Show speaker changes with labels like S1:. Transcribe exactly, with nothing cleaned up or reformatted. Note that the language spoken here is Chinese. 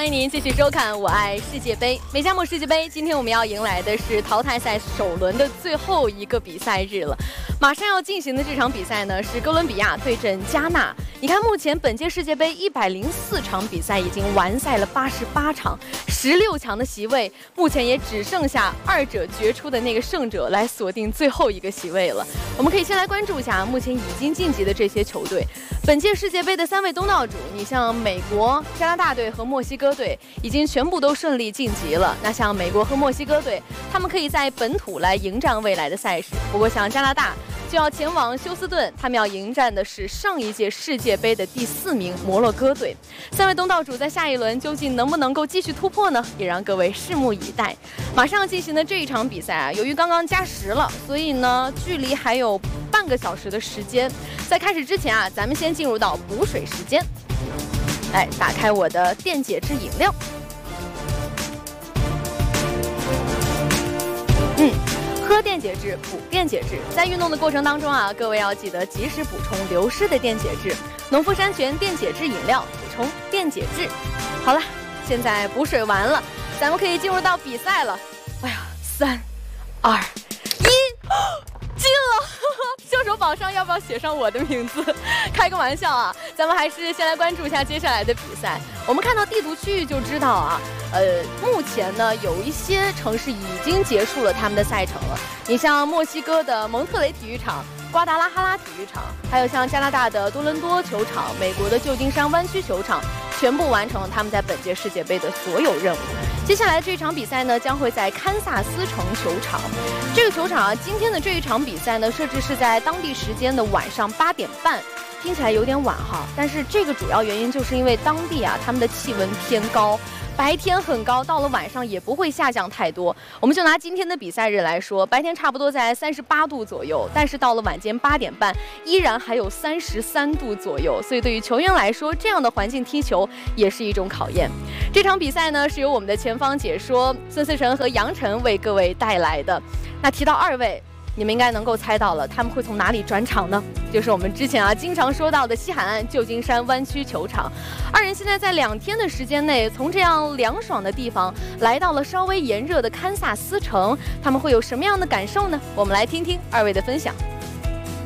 S1: 迎您继续收看《我爱世界杯》。美加墨世界杯，今天我们要迎来的是淘汰赛首轮的最后一个比赛日了。马上要进行的这场比赛呢，是哥伦比亚对阵加纳。你看，目前本届世界杯一百零四场比赛已经完赛了八十八场，十六强的席位目前也只剩下二者决出的那个胜者来锁定最后一个席位了。我们可以先来关注一下目前已经晋级的这些球队。本届世界杯的三位东道主，你像美国、加拿大队和墨西哥队已经全部都顺利晋级了。那像美国和墨西哥队，他们可以在本土来迎战未来的赛事。不过像加拿大就要前往休斯顿，他们要迎战的是上一届世界杯的第四名摩洛哥队。三位东道主在下一轮究竟能不能够继续突破呢？也让各位拭目以待。马上进行的这一场比赛啊，由于刚刚加时了，所以呢，距离还有半个小时的时间。在开始之前啊，咱们先进入到补水时间。来，打开我的电解质饮料。嗯。喝电解质，补电解质。在运动的过程当中啊，各位要记得及时补充流失的电解质。农夫山泉电解质饮料，补充电解质。好了，现在补水完了，咱们可以进入到比赛了。哎呀，三、二、一，进了！秀手榜上要不要写上我的名字？开个玩笑啊，咱们还是先来关注一下接下来的比赛。我们看到地图区域就知道啊，呃，目前呢有一些城市已经结束了他们的赛程了。你像墨西哥的蒙特雷体育场、瓜达拉哈拉体育场，还有像加拿大的多伦多球场、美国的旧金山湾区球场，全部完成了他们在本届世界杯的所有任务。接下来这场比赛呢，将会在堪萨斯城球场。这个球场啊，今天的这一场比赛呢，设置是在当地时间的晚上八点半。听起来有点晚哈，但是这个主要原因就是因为当地啊，他们的气温偏高，白天很高，到了晚上也不会下降太多。我们就拿今天的比赛日来说，白天差不多在三十八度左右，但是到了晚间八点半，依然还有三十三度左右。所以对于球员来说，这样的环境踢球也是一种考验。这场比赛呢，是由我们的前方解说孙思成和杨晨为各位带来的。那提到二位，你们应该能够猜到了，他们会从哪里转场呢？就是我们之前啊经常说到的西海岸旧金山湾区球场。二人现在在两天的时间内，从这样凉爽的地方来到了稍微炎热的堪萨斯城，他们会有什么样的感受呢？我们来听听二位的分享。